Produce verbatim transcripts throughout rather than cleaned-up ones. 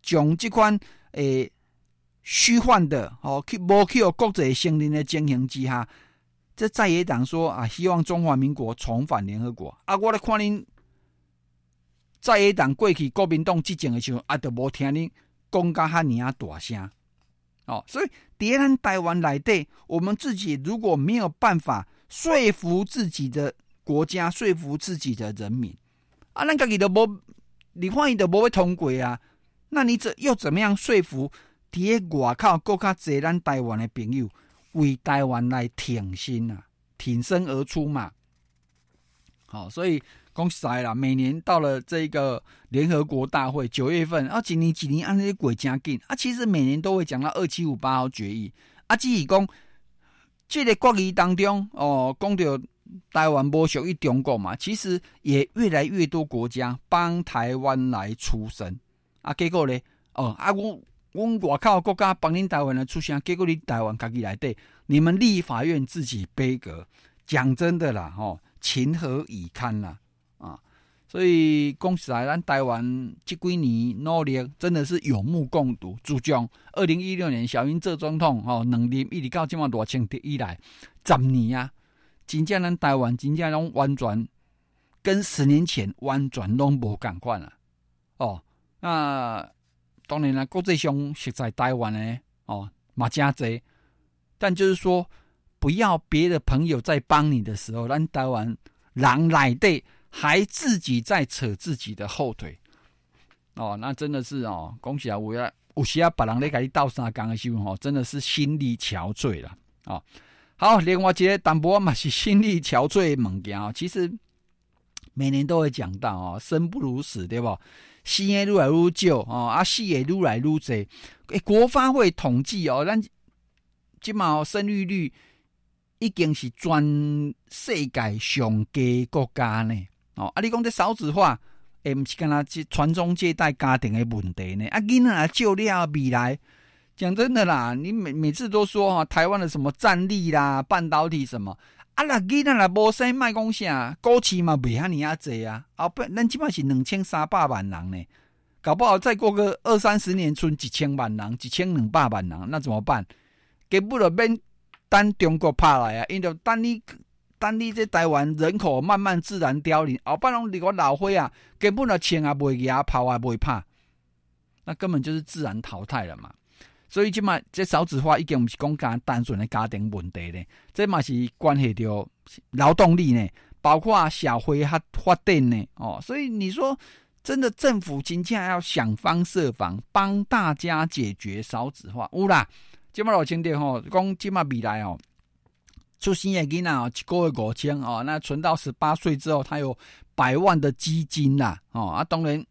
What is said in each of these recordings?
将这款诶虚幻的哦，无去有国际承认的情形之下，这在野党说啊，希望中华民国重返联合国啊，我来看恁在野党过去国民党执政的时候，啊，就无听恁讲甲遐尼啊大声哦，所以在咱台湾内底，我们自己如果没有办法说服自己的国家，说服自己的人民啊，咱家己都无，你看伊都无会通过啊，那你这又怎么样说服伫个外口更较侪咱台湾的朋友为台湾来挺身啊，挺身而出嘛？好，所以讲实在啦，每年到了这个联合国大会九月份啊，一年一年按那些过真紧啊，其实每年都会讲到二七五八号决议啊，只是讲这个决议当中哦，讲到台湾不属于中国嘛，其实也越来越多国家帮台湾来出声啊，结果呢，哦啊，我我外口国家帮恁台湾来出声，结果你台湾自己来对，你们立法院自己背锅，讲真的啦，吼、哦。情何以堪啦、啊，啊！所以讲实在，咱台湾这几年努力真的是有目共睹。自从二零一六年小英做总统，吼、哦，两年一直到这么大清敌以来，十年啊，真正咱台湾真正拢完全跟十年前完全拢无共款啊！哦，那当然啦，国际上实在台湾呢，哦，嘛真多，但就是说。不要别的朋友在帮你的时候，咱台湾人内底还自己在扯自己的后腿哦，那真的是哦，讲起来有呀，有时啊，别人在给你斗相共的时候，哦，真的是心力憔悴了哦。好，另外一个淡薄嘛是心力憔悴的物件哦，其实每年都会讲到哦，生不如死，对不？生的愈来愈少哦，啊，死的愈来愈多。诶，国发会统计哦，咱即嘛生育率。已经是全世界上低国家呢，哦，啊，你讲这少子化，诶，不是干那传宗接代家庭的问题呢？啊，囡仔就了未来，讲真的啦，你每每次都说哈、啊，台湾的什么战力啦、半导体什么，啊，那囡仔啦无生，卖讲啥，股市嘛袂遐尼啊济啊，后不，咱即摆是两千三百万人呢，搞不好再过个二三十年，剩一千万人，一千两百万人，那怎么办？根本就免。等中国拍来啊，因为等你等你这台湾人口慢慢自然凋零，后摆拢你个老岁啊，根本就枪也袂牙，炮也袂拍，那根本就是自然淘汰了嘛。所以即卖这少子化已经不是讲简单纯的家庭问题呢，这嘛是关系到劳动力呢，包括社会发发展呢。哦，所以你说真的，政府真正要想方设法帮大家解决少子化，有啦。即马老清点吼，讲即马未来哦，出生的囡仔哦，一个月五千哦，那存到十八岁之后，他有百万的基金啦，哦啊，当然，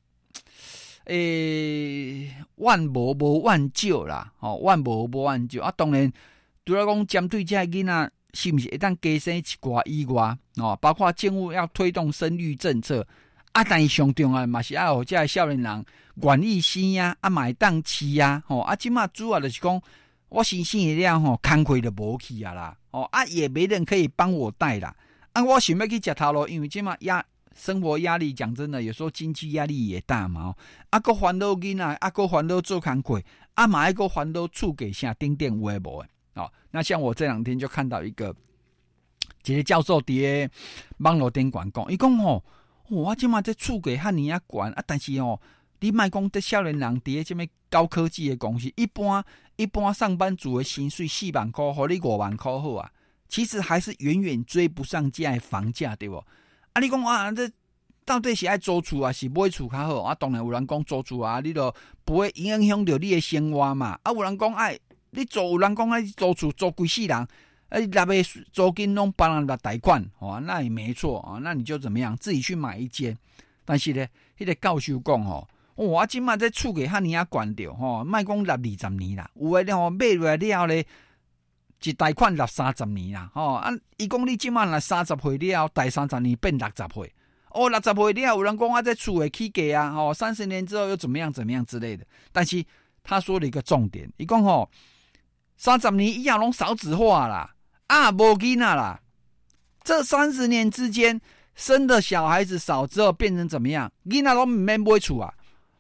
诶、欸，万无无万救啦，哦，万无无万救啊，当然，除了讲针对这囡仔，是不是会当加生一寡以外，哦，包括政府要推动生育政策啊，但是上重要嘛是要有这个少年人愿意生呀，啊，买当饲呀，哦，啊，即马主要就是讲。我生生的了吼，工课就无去啊啦，哦啊也没人可以帮我带啦，啊我想要去吃头路，因为这嘛压生活压力，讲真的，有时候经济压力也大嘛，哦，啊个烦恼囡仔，啊个烦恼做工课，啊嘛一个烦恼厝给下顶顶有诶无诶，哦，那像我这两天就看到一个一个教授伫网络顶管讲，伊讲吼，我即嘛这厝给遐尼啊悬啊，但是哦。你莫讲这少年人伫这么高科技的公司，一般一般上班族的薪水四万块，和你五万块好啊，其实还是远远追不上这的房价，对不？啊，你讲啊，这到底是爱租厝啊，是买厝较好啊？当然有人讲租厝啊，你就不会影响到你的生活嘛。啊，有人讲爱你租，有人讲爱租厝租几世人，啊，你那边租金拢帮人来贷款，哦，那也没错啊。那你就怎么样，自己去买一间。但是呢，那个教授讲吼。哦，我即马在厝价遐尼啊悬着吼，莫讲立二十年啦，有诶吼买落来了咧，一贷款立三十年啦，吼啊！伊讲你即马若三十岁了，贷三十年变六十岁，哦，六十岁了，有人讲我在厝会起价啊，吼，三十年之后又怎么样怎么样之类的。但是他说了一个重点，伊讲吼，三十年以后拢少子化啦，啊，无囡仔啦，这三十年之间生的小孩子少之后变成怎么样？囡仔拢唔免买厝啊。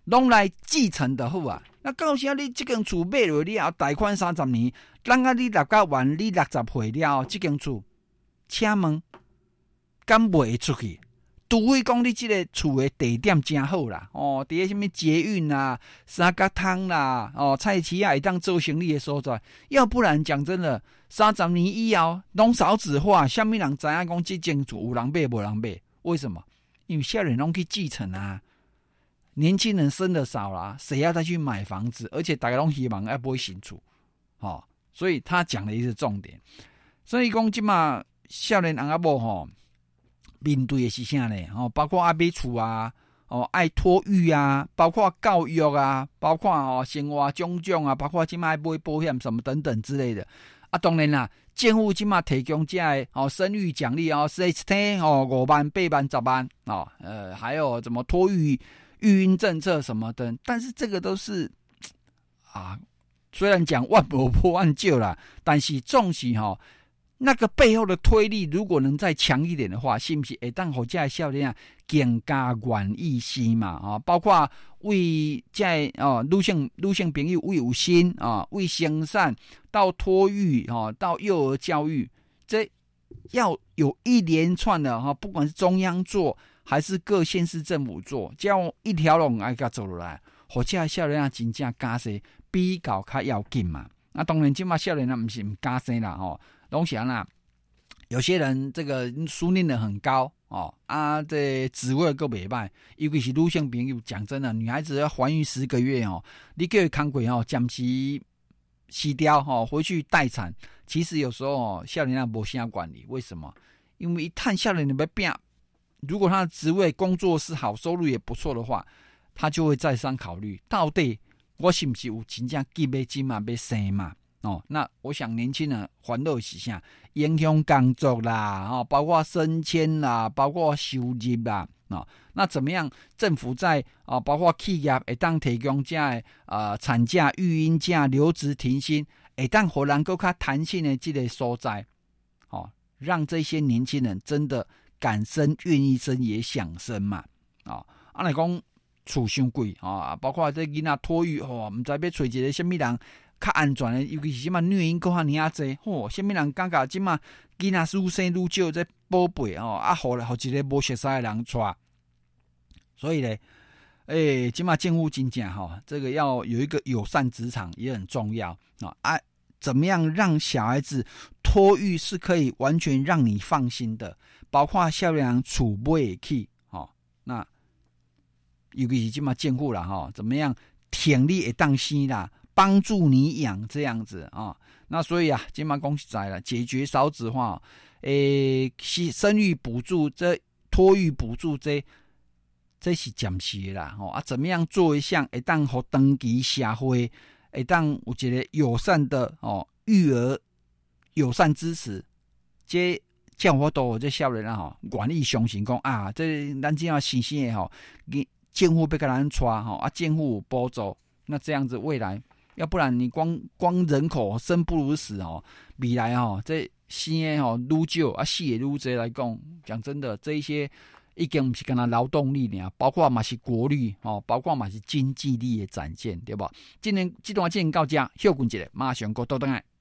拢来继承就好啊。那到时你这间厝买落了后，贷款三十年，等啊你六甲完，你六十岁了后，这间厝，请问敢卖出去？除非讲你这个厝的地点真好啦，哦，伫个什么捷运啦、三角汤啦、哦菜市啊，会当做生意的所在。要不然讲真的，三十年以后，拢少子化，虾米人知影讲这间厝有人买无人买？为什么？因为下人拢去继承啊。年轻人生的少啦，谁要再去买房子？而且大家拢希望要买新厝，哦，所以他讲的也是重点。所以讲即马少年翁仔某吼，面对的是啥呢？哦，包括爱买厝啊，哦爱托育啊，包括教育啊，包括哦生活种种啊，包括即马爱买保险什么等等之类的。啊，当然啦，政府即马提供这个哦生育奖励哦，四 H T 哦五万、八万、十万哦，呃，还有什么托育。育婴政策什么的，但是这个都是啊，虽然讲万不破万救啦，但是重视哈、哦、那个背后的推力，如果能再强一点的话，是不是会当互这个少年啊更加愿意生嘛？啊，包括为这哦女性女性朋友为有心啊，为生产到托育啊，到幼儿教育，这要有一连串的哈，不管是中央做。还是各县市政府做，这样一条龙来甲做落来，或者少年啊真正加生比较较要紧嘛。那当然，今嘛少年啊不是唔加生啦吼，拢是安啦。有些人这个书念得很高哦，啊，这职位够袂歹，尤其是女性朋友，讲真的，女孩子要怀孕十个月哦，你叫伊扛过哦，暂时洗掉哦，回去待产。其实有时候哦，少年啊无啥管理，为什么？因为一探少年你要变。如果他的职位工作是好，收入也不错的话，他就会再三考虑，到底我是不是有真正急要金嘛要生嘛？哦，那我想年轻人烦恼是啥？影响工作啦，哦，包括升迁啦，包括收入啦，哦，那怎么样？政府在啊、哦，包括企业会当提供这啊、呃、产假、育婴假、留职停薪，会当互人更较弹性的这个所在，哦，让这些年轻人真的。敢生愿意生也想生嘛，啊，啊来讲厝伤贵啊，包括这囡仔托育哦，唔知要找一个什么人较安全的，尤其是什么虐婴搁遐尔啊济，吼，什么人感觉即嘛囡仔愈生愈少，这宝贝哦，啊，互互一个无熟悉的人带，所以咧，诶、欸，即嘛政府真正哈，这个要有一个友善职场也很重要啊啊。怎么样让小孩子托育是可以完全让你放心的，包括少年人厝买得起，哦，那尤其是这么监护啦，哈、哦，怎么样挺你会当生啦，帮助你养这样子啊、哦，那所以啊，今嘛讲实在了，解决少子化，诶，生育补助这托育补助这。这是暂时的啦，哦啊，怎么样做一项会当互长期社会？会当有一个友善的哦育儿友善支持，这这我都这少年啊吼，愿意相信讲啊，这咱这样新鲜的吼，政府要给咱带吼啊，政府有补助，那这样子未来，要不然你光光人口生不如死哦，未来哦这生的吼愈少啊，死的愈多来讲，讲真的，这一些。已经不是干那劳动力呢，包括嘛是国力哦，包括嘛是经济力的展现，对吧？今年这段节目到这，休困一下，马上过倒转来。